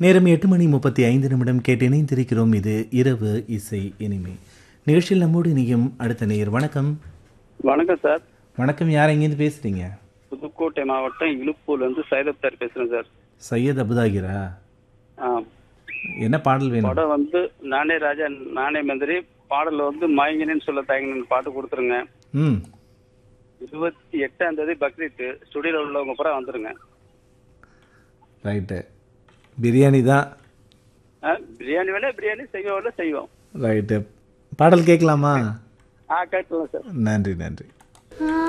நேரம் 8:35 கேட்டு இணைந்திருக்கிறோம். இது இரவு இசை இனிமை நிகழ்ச்சியில் நம்மோடு இனியும் அடுத்த நேயர். வணக்கம். வணக்கம் சார். வணக்கம். யார் எங்கேருந்து பேசுறீங்க? புதுக்கோட்டை மாவட்டம் இலுப்பூர்ல இருந்து சையத் சார் பேசுறேன் சார். சையத் அபுதாகிரா. என்ன பாடல் வேணும்? படம் வந்து நானே ராஜா நானே மந்திரி. பாடல் வந்து மயங்கினேன்னு சொல்ல தயங்கினேன்னு பாட்டு கொடுத்துருங்க. 28ஆம் தேதி பக்ரீத். ஸ்டுடியோல உள்ளவங்க பூரா வந்துருங்க. ரைட்டு. பிரியாணி தான். பிரியாணி வேணா பிரியாணி, செய்வோம் வேணா செய்வோம். ரைட்டு. பாடல் கேட்கலாமா? கேட்கலாம் சார். நன்றி நன்றி.